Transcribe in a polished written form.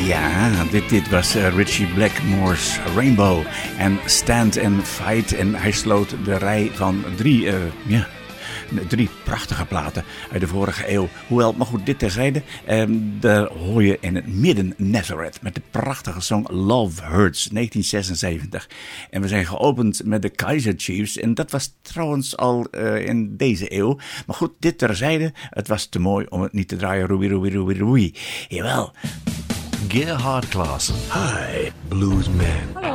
Ja, dit was Ritchie Blackmore's Rainbow en Stand and Fight. En hij sloot de rij van drie prachtige platen uit de vorige eeuw. Hoewel, maar goed, dit terzijde. Daar hoor je in het midden Nazareth met de prachtige song Love Hurts, 1976. En we zijn geopend met de Kaiser Chiefs. En dat was trouwens al in deze eeuw. Maar goed, dit terzijde. Het was te mooi om het niet te draaien. Roei. Jawel. Gerhard Klaassen. Hi, Bluesman. Hallo.